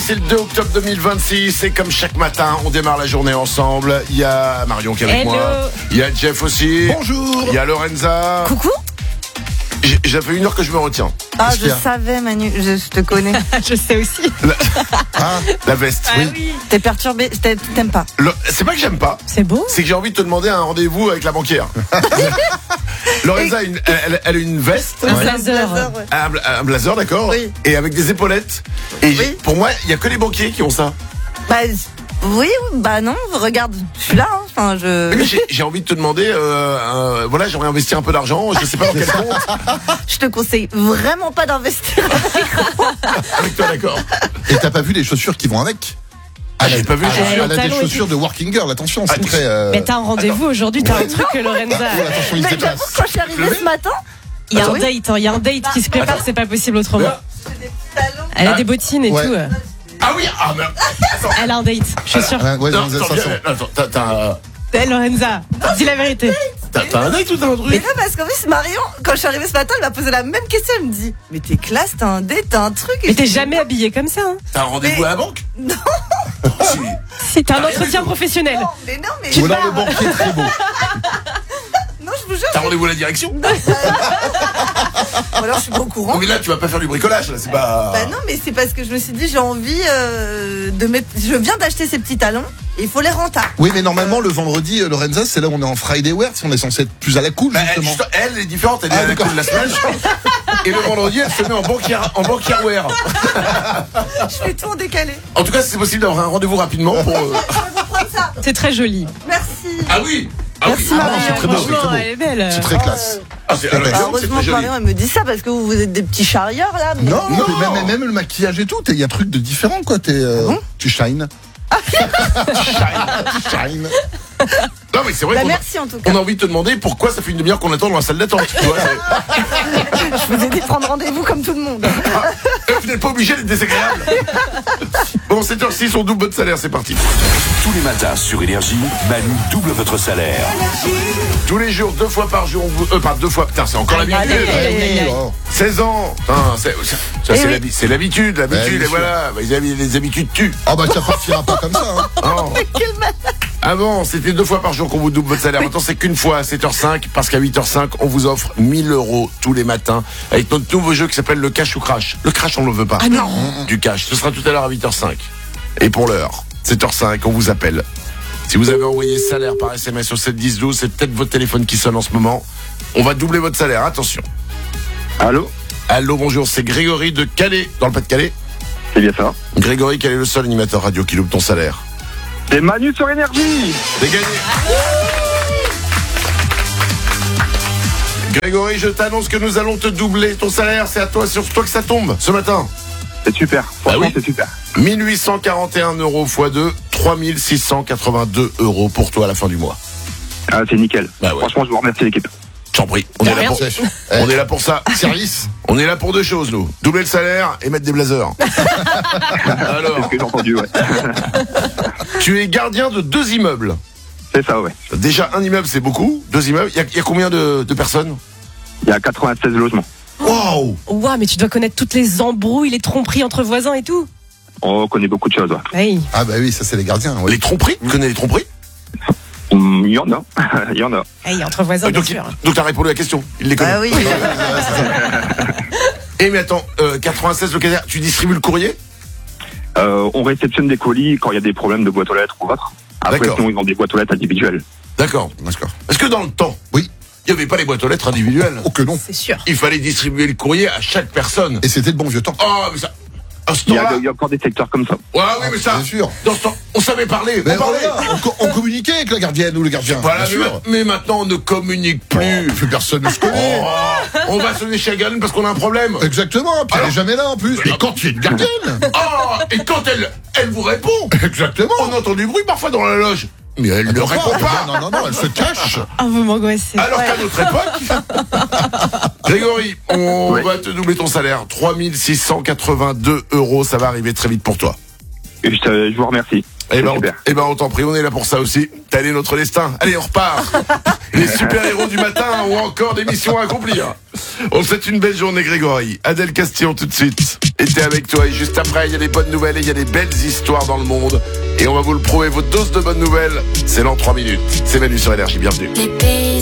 c'est le 2 octobre 2026 et comme chaque matin, on démarre la journée ensemble. Il y a Marion qui est avec moi. Il y a Jeff aussi. Bonjour. Il y a Lorenza. Coucou. Ça fait 1 heure que je me retiens. Ah, je savais, Manu, je te connais. Je sais aussi. La veste. Ah oui. T'es perturbé, t'aimes pas. C'est pas que j'aime pas. C'est beau. C'est que j'ai envie de te demander un rendez-vous avec la banquière. Lorenza, elle a une veste. Un blazer. Ouais. Un blazer, d'accord. Oui. Et avec des épaulettes. Et Oui. pour moi, il y a que les banquiers qui ont ça. Bah, oui, bah non, regarde, je suis là, hein. Enfin, Mais j'ai envie de te demander, voilà, j'aimerais investir un peu d'argent, je sais pas dans quel compte. Je te conseille vraiment pas d'investir. Avec toi, d'accord. Et t'as pas vu les chaussures qui vont avec? J'ai pas vu les chaussures. Elle a des talons et chaussures de working girl, attention, c'est très... Mais t'as un rendez-vous aujourd'hui, t'as un truc, Lorenza. Attention, il se Mais j'avoue, déplace. quand je suis arrivée ce matin, Il y a Ah un oui. date, il y a un date qui se prépare, c'est pas possible autrement. j'ai des talons. Elle a des bottines et Ouais. tout. Ah oui, ah mais attends. Elle a un date, je suis sûre. Ouais, Non, non, attends, ça sent. attends, Lorenza, dis la vérité. t'as un date ou t'as un Mais truc? non, parce qu'en plus, Marion, quand je suis arrivée ce matin, elle m'a posé la même question. Elle me dit, mais t'es classe, t'as un date, t'as un truc. Et Mais t'es je dis, jamais habillée comme ça. Hein. T'as un rendez-vous Mais- à la banque? Non, Si. Si, t'as un entretien professionnel. mais non, mais. Ou alors le banquier très beau. Non, je vous jure. T'as rendez-vous à la direction? Ou alors je suis pas au courant. Non mais là tu vas pas faire du bricolage, là c'est pas... Bah non, mais c'est parce que je me suis dit, j'ai envie de mettre. Je viens d'acheter ces petits talons, et il faut les rentables. Oui, mais normalement, le vendredi, Lorenza, c'est là où on est en Friday wear, si on est censé être plus à la cool, Bah, justement. elle est différente, elle est Ah, à la d'accord. cool de la semaine. Et le vendredi elle se met en banquière wear. Je fais tout en décalé. En tout cas c'est possible d'avoir un rendez-vous rapidement pour... Je vais vous prendre ça. C'est très joli. Merci. Ah oui. Ah Merci, oui. Marion. c'est très beau, c'est Franchement, très beau. elle est belle. C'est très classe. Ah, c'est Alors, c'est heureusement très que joli. Marion, elle me dit ça parce que vous êtes des petits charrieurs là. Mais... Non, Non. mais même le maquillage et tout, il y a un truc de différent, quoi. Tu shine. Shine. Non mais c'est vrai Bah, qu'on a- merci en tout cas. on a envie de te demander pourquoi ça fait 1 demi-heure qu'on attend dans la salle d'attente. Tu vois, Je vous ai dit de prendre rendez-vous comme tout le monde. vous n'êtes pas obligé d'être désagréable. Bon, 7h06, on double votre salaire, c'est parti. Tous les matins sur Énergie, Manu double votre salaire. Tous les jours, 2 fois par jour, on vous... pas 2 fois, putain, c'est encore l'habitude. Allez. Oh. 16 ans, putain, ça Eh c'est oui. c'est l'habitude, Ouais, bien et sûr. voilà, bah, les habitudes tuent. Ah bah ça partira pas comme ça, hein. Oh. Avant, c'était 2 fois par jour qu'on vous double votre salaire. Maintenant, c'est qu'une fois à 7h05, parce qu'à 8h05, on vous offre 1 000 € tous les matins avec notre nouveau jeu qui s'appelle le cash ou crash. Le crash, on le veut pas. Ah non. Du cash. Ce sera tout à l'heure à 8h05. Et pour l'heure, 7h05, on vous appelle. Si vous avez envoyé salaire par SMS au 7 10 12, c'est peut-être votre téléphone qui sonne en ce moment. On va doubler votre salaire. Attention. Allô, Allô, bonjour. C'est Grégory de Calais, dans le Pas-de-Calais. c'est bien ça. Grégory, quel est le seul animateur radio qui loupe ton salaire? C'est Manu sur Énergie. C'est gagné. Grégory, je t'annonce que nous allons te doubler ton salaire. C'est à toi, sur toi que ça tombe ce matin. C'est super. Franchement, oui. c'est super. 1841 € x 2, 3682 € pour toi à la fin du mois. Ah, c'est nickel. Bah ouais. Franchement, je vous remercie l'équipe. J'en prie. On est là pour, Sèche. on est là pour ça. Service. On est là pour 2 choses, nous. Doubler le salaire et mettre des blazers. C'est Alors, ce que j'ai entendu, ouais. tu es gardien de 2 immeubles. C'est ça, ouais. Déjà, un immeuble, c'est beaucoup. 2 immeubles. Il y a combien de personnes? Il y a 96 logements. Waouh! Ouah, mais tu dois connaître toutes les embrouilles, les tromperies entre voisins et tout. On connaît beaucoup de choses, ouais. Oui. Ah bah oui, ça c'est les gardiens. Ouais. Les tromperies? Tu connais les tromperies? Il y en a. Il y en a. Hey, entre voisins, bien Donc, sûr. donc t'as répondu à la question. Il les connaît. Ah oui. Et mais attends, 96 locataires, tu distribues le courrier? On réceptionne des colis quand il y a des problèmes de boîte aux lettres ou autre. Après, D'accord. sinon, ils ont des boîtes aux lettres individuelles. D'accord. D'accord. Est-ce que dans le temps, Oui. il n'y avait pas les boîtes aux lettres individuelles? Oh que non. C'est sûr. Il fallait distribuer le courrier à chaque personne. Et c'était de bon vieux temps. Oh, mais ça... À ce Il y, temps-là... il y a encore des secteurs comme ça. Ouais, oui, mais ça... Bien sûr. Dans ce temps, on savait parler. Mais on parlait. voilà, on communiquait avec la gardienne ou le gardien. Voilà, bien sûr. mais maintenant, on ne communique plus. Plus personne ne se connaît. Oh, on va sonner chez la gardienne parce qu'on a un problème. Exactement, puis elle est jamais là en plus. Et quand tu es une gardienne. Oh, et quand elle vous répond, Exactement. on entend du bruit parfois dans la loge. Mais elle ne répond pas. Non, elle se cache. Ah, vous m'angoissez. Alors qu'à notre époque, Grégory, on Oui. va te doubler ton salaire. 3682 €, ça va arriver très vite pour toi. Et je vous remercie. Eh C'est ben, super. on t'en prie, on est là pour ça aussi. Tel est notre destin. Allez, on repart. les super-héros du matin ont encore des missions à accomplir. On te souhaite une belle journée, Grégory. Adèle Castillon tout de suite était avec toi. Et juste après, il y a des bonnes nouvelles et il y a des belles histoires dans le monde. Et on va vous le prouver, votre dose de bonnes nouvelles, c'est dans 3 minutes. C'est Manu sur Énergie, bienvenue.